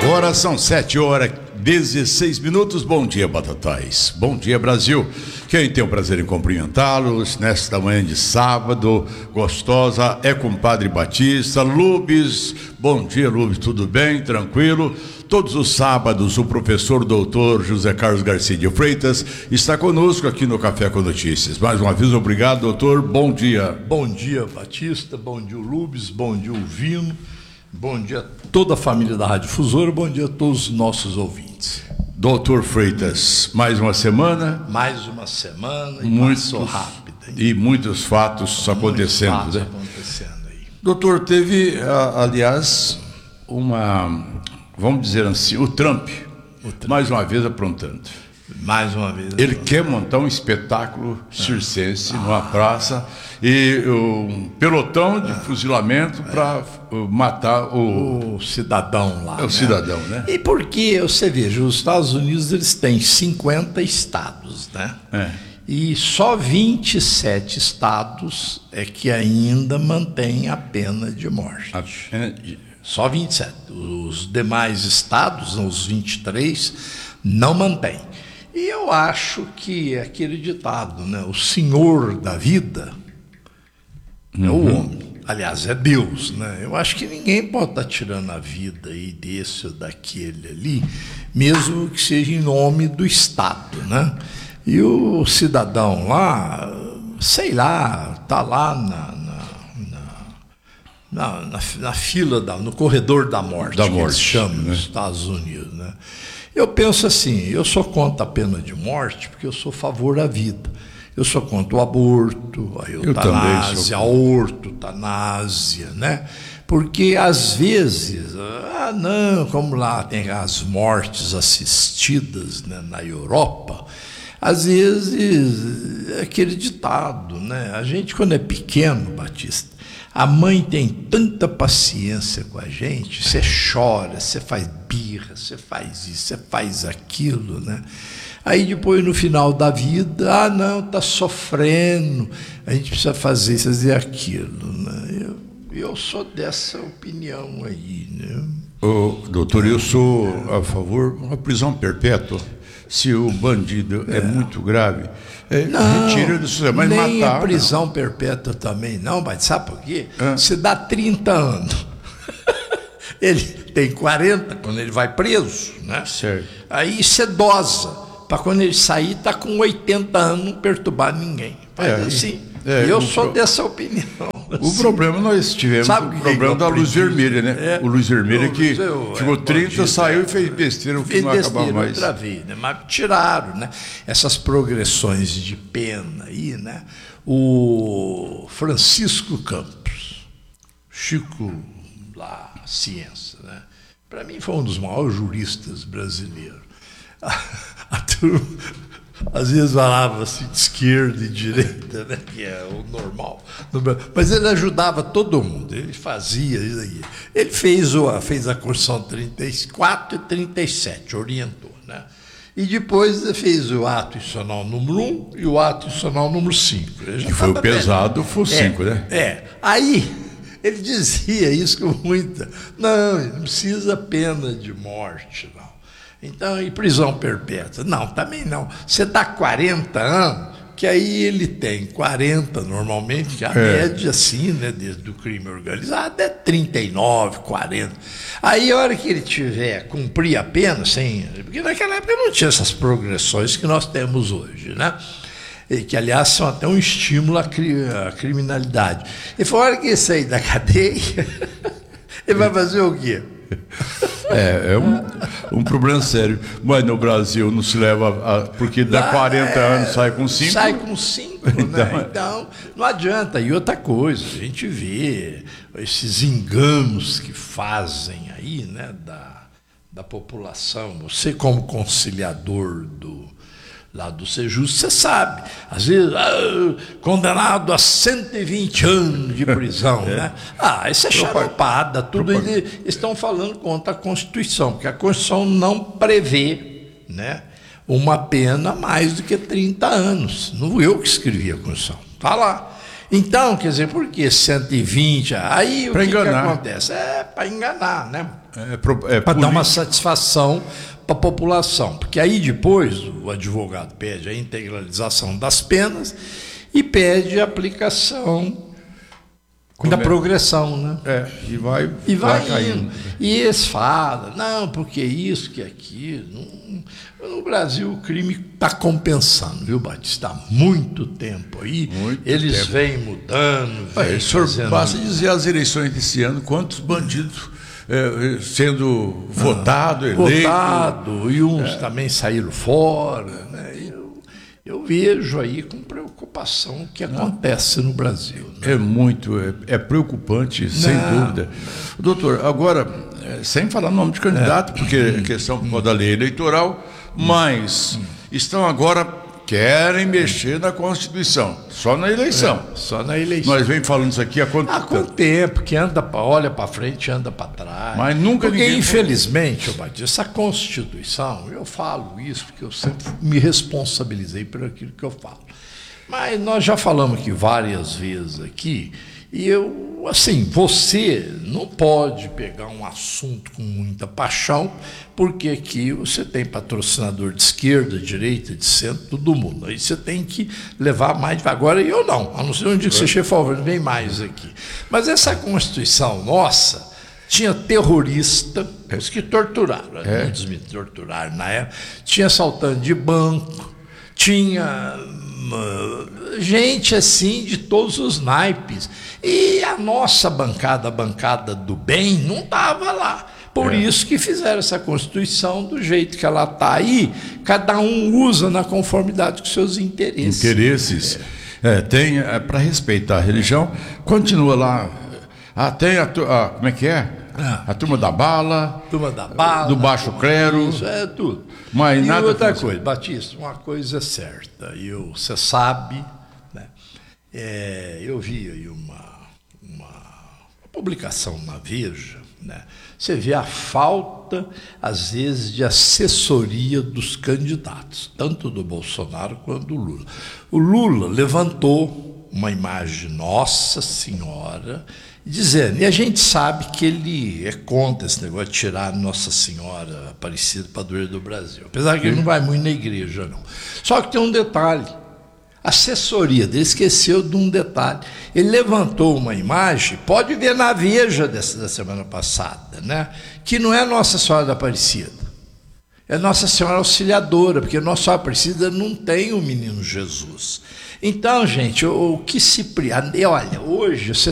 Agora são 7h16. Bom dia, Batatais. Bom dia, Brasil. Quem tem o prazer em cumprimentá-los nesta manhã de sábado gostosa é compadre Batista. Lubes, bom dia, Lubes, tudo bem? Tranquilo? Todos os sábados o professor doutor José Carlos Garcia de Freitas está conosco aqui no Café com Notícias. Mais uma vez, obrigado, doutor. Bom dia. Bom dia, Batista. Bom dia, Lubes. Bom dia, Vino. Bom dia a toda a família da Rádio Difusora, bom dia a todos os nossos ouvintes. Doutor Freitas, mais uma semana. Mais uma semana e passou rápido. E muitos fatos acontecendo. Muitos fatos acontecendo aí. Doutor, teve, aliás, vamos dizer assim, o Trump, mais uma vez aprontando. Mais uma vez. Ele quer montar um espetáculo circense numa praça e um pelotão de fuzilamento para matar o cidadão lá. O cidadão, né? E porque, você veja, os Estados Unidos eles têm 50 estados, né? E só 27 estados é que ainda mantém a pena de morte. Só 27. Os demais estados, os 23, não mantêm. E eu acho que é aquele ditado, né? O senhor da vida é o homem. Aliás, é Deus, né? Eu acho que ninguém pode estar tirando a vida aí desse ou daquele ali, mesmo que seja em nome do Estado, né? E o cidadão lá, sei lá, está lá na fila, no corredor da morte, que eles chamam nos Estados Unidos, né? Eu penso assim, eu sou contra a pena de morte porque eu sou a favor da vida. Eu sou contra o aborto, a eutanásia, a ortotanásia, né? Porque às vezes, não, como lá tem as mortes assistidas, né, na Europa, às vezes é aquele ditado, né? A gente quando é pequeno, Batista, a mãe tem tanta paciência com a gente, você chora, você faz birra, você faz isso, você faz aquilo, né? Aí depois no final da vida, não, está sofrendo, a gente precisa fazer isso, fazer aquilo, né? Eu sou dessa opinião aí, né? Doutor, eu sou a favor de uma prisão perpétua. Se o bandido é muito grave, retira do sistema, mas nem matar, a prisão perpétua também não, mas sabe por quê? Você dá 30 anos, ele tem 40 quando ele vai preso, né? Certo. Aí você dosa, para quando ele sair, está com 80 anos, não perturbar ninguém. Faz assim. Eu sou dessa opinião. O problema nós tivemos, o problema da luz vermelha, né? O luz vermelha que ficou 30, saiu e fez besteira, o filme não acabava mais. Outra vez, né? Mas tiraram, né? Essas progressões de pena aí, né? O Francisco Campos, Chico lá, ciência, né? Para mim foi um dos maiores juristas brasileiros. A turma às vezes falava assim de esquerda e direita, né? Que é o normal. Mas ele ajudava todo mundo, ele fazia isso aí. Ele fez a Constituição 34 e 37, orientou, né? E depois fez o ato institucional número 1 e o ato institucional número 5. Que foi o pesado, foi o 5, né? Aí ele dizia isso com muita... Não precisa pena de morte, não. Então, e prisão perpétua? Não, também não. Você dá 40 anos, que aí ele tem 40 normalmente, que a média assim, né, do crime organizado é 39, 40. Aí a hora que ele tiver cumprir a pena, porque naquela época não tinha essas progressões que nós temos hoje, né? E que aliás são até um estímulo à criminalidade. E foi a hora que ele sair da cadeia, ele vai fazer o quê? É um problema sério. Mas no Brasil não se leva porque dá 40 anos, sai com 5. Sai com 5, né? Então, não adianta. E outra coisa, a gente vê esses enganos que fazem aí, né, da população. Você, como conciliador lá do Sejus, você sabe, às vezes, condenado a 120 anos de prisão, né? Isso é charopada, tudo. Eles estão falando contra a Constituição, porque a Constituição não prevê, né, uma pena mais do que 30 anos. Não eu que escrevi a Constituição, está lá. Então, quer dizer, por que 120? Aí o que acontece? É para enganar, né? Para dar uma satisfação para a população. Porque aí depois o advogado pede a integralização das penas e pede a aplicação da progressão, né? E vai caindo. E eles falam, não, porque isso, que aquilo. No Brasil o crime está compensando, viu, Batista? Há muito tempo aí. Eles vêm mudando. Basta dizer as eleições desse ano, quantos bandidos sendo votado, eleito. E uns também saíram fora, né? Eu vejo aí com preocupação o que acontece no Brasil. Né? É preocupante, sem dúvida. Doutor, agora, sem falar nome de candidato, porque é questão por causa da lei eleitoral, mas estão agora, querem mexer na Constituição, só na eleição. Só na eleição. Nós vem falando isso aqui há quanto tempo, que olha para frente, anda para trás. Mas nunca porque, infelizmente, Batista, essa Constituição, eu falo isso porque eu sempre me responsabilizei por aquilo que eu falo. Mas nós já falamos aqui várias vezes aqui, e você não pode pegar um assunto com muita paixão, porque aqui você tem patrocinador de esquerda, direita, de centro, todo mundo. Aí você tem que levar mais devagar. Agora eu não, a não ser um dia que você chega e fala, vem mais aqui. Mas essa Constituição nossa tinha terrorista, os que torturaram, muitos me torturaram na época, tinha assaltante de banco, tinha gente assim de todos os naipes. E a nossa bancada, a bancada do bem, não estava lá. Por isso que fizeram essa Constituição do jeito que ela está aí, cada um usa na conformidade com seus interesses. Tem, para respeitar a religião, continua lá. Tem como é que é? A turma da bala. Do baixo clero. Isso, tudo. Mas nada. E outra coisa, Batista, uma coisa é certa, você sabe, né? Eu vi aí uma publicação na Veja, né? Você vê a falta, às vezes, de assessoria dos candidatos, tanto do Bolsonaro quanto do Lula. O Lula levantou uma imagem de Nossa Senhora, dizendo, e a gente sabe que ele é contra esse negócio de tirar Nossa Senhora Aparecida, padroeira do Brasil, apesar que ele não vai muito na igreja, não. Só que tem um detalhe, a assessoria dele esqueceu de um detalhe. Ele levantou uma imagem, pode ver na Veja da semana passada, né? Que não é Nossa Senhora da Aparecida, é Nossa Senhora Auxiliadora, porque Nossa Senhora Aparecida não tem o menino Jesus. Então, gente, o que se... Olha, hoje você